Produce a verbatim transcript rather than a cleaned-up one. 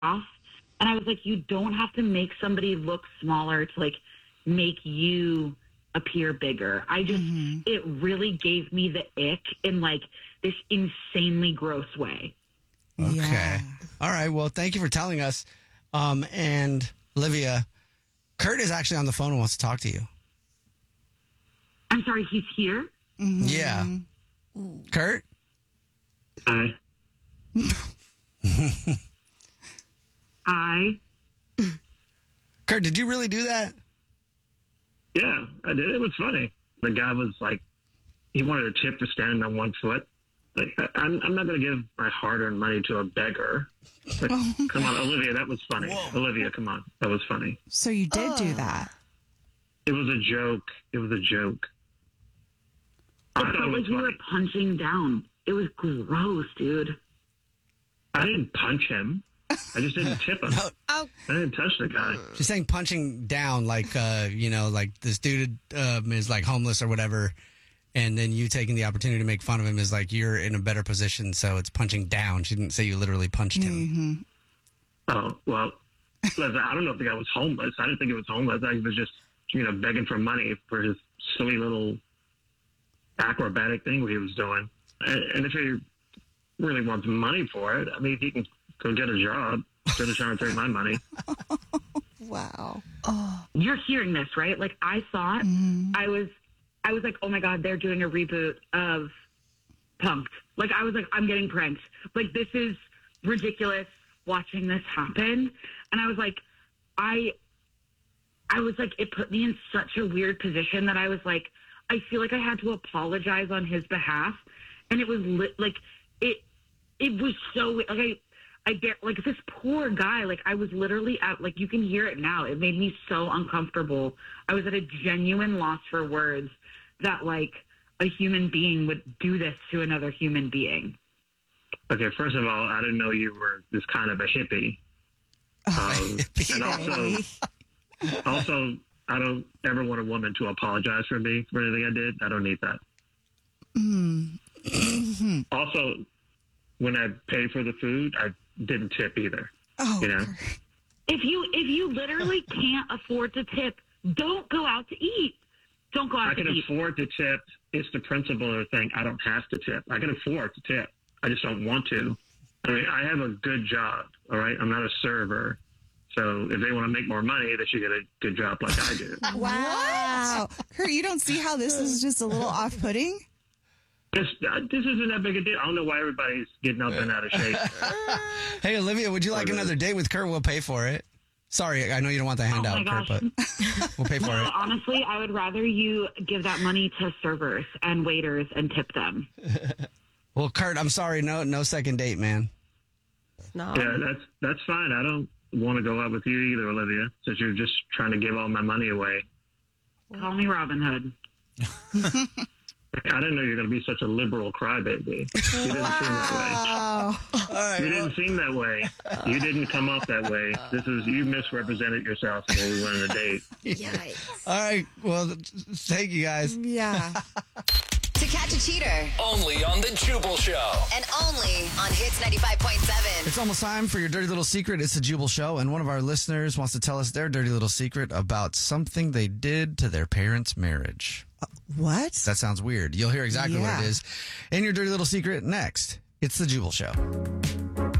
And I was like, you don't have to make somebody look smaller to like make you appear bigger. I just, mm-hmm. it really gave me the ick in like this insanely gross way. Okay. Yeah. All right. Well, thank you for telling us. Um, and Olivia, Kurt is actually on the phone and wants to talk to you. I'm sorry, he's here? Mm-hmm. Yeah. Ooh. Kurt? Hi. Hi. Kurt, did you really do that? Yeah, I did. It was funny. The guy was like, he wanted a tip for standing on one foot. Like, I, I'm, I'm not going to give my hard-earned money to a beggar. Like, oh, come on, Olivia, that was funny. Whoa. Olivia, come on, that was funny. So you did uh. do that? It was a joke. It was a joke. I felt like you were punching down. It was gross, dude. I didn't punch him. I just didn't tip him. No. Oh. I didn't touch the guy. She's saying punching down, like, uh, you know, like this dude um, is like homeless or whatever, and then you taking the opportunity to make fun of him is like you're in a better position, so it's punching down. She didn't say you literally punched him. Mm-hmm. Oh, well, listen, I don't know if the guy was homeless. I didn't think he was homeless. I think he was just, you know, begging for money for his silly little acrobatic thing he was doing. And, and if he really wants money for it, I mean, he can go get a job instead of trying to take my money. Wow. Oh. You're hearing this, right? Like, I thought, mm-hmm. I was, I was like, oh my God, they're doing a reboot of Punk'd. Like, I was like, I'm getting pranked. Like, this is ridiculous watching this happen. And I was like, I, I was like, it put me in such a weird position that I was like, I feel like I had to apologize on his behalf. And it was li- like, it, it was so, like, I, I get, like, this poor guy, like, I was literally at, like, you can hear it now. It made me so uncomfortable. I was at a genuine loss for words that, like, a human being would do this to another human being. Okay, first of all, I didn't know you were this kind of a hippie. Um, and also, also, I don't ever want a woman to apologize for me for anything I did. I don't need that. Mm-hmm. Also, when I paid for the food, I didn't tip either. Oh, you know? If you if you literally can't afford to tip, don't go out to eat. Don't go out I to can eat. afford to tip. It's the principle of the thing. I don't have to tip. I can afford to tip. I just don't want to. I mean, I have a good job, all right? I'm not a server. So if they want to make more money, they should get a good job like I do. Wow. Kurt, you don't see how this is just a little off-putting? This, uh, this isn't that big a deal. I don't know why everybody's getting up and out of shape. Hey, Olivia, would you like another date with Kurt? We'll pay for it. Sorry, I know you don't want the handout, oh Kurt, but we'll pay for no, it. Honestly, I would rather you give that money to servers and waiters and tip them. Well, Kurt, I'm sorry. No, no second date, man. No. Yeah, that's that's fine. I don't want to go out with you either, Olivia, since you're just trying to give all my money away. Call me Robin Hood. I didn't know you were going to be such a liberal crybaby. You didn't wow. seem that way. Right, you well. didn't seem that way. You didn't come off that way. This is you misrepresented yourself when we went on a date. Yikes. All right. Well, thank you guys. Yeah. To catch a cheater. Only on The Jubal Show. And only on Hits ninety-five point seven. It's almost time for your dirty little secret. It's the Jubal Show, and one of our listeners wants to tell us their dirty little secret about something they did to their parents' marriage. Uh, what? That sounds weird. You'll hear exactly yeah. what it is in your dirty little secret next. It's the Jubal Show.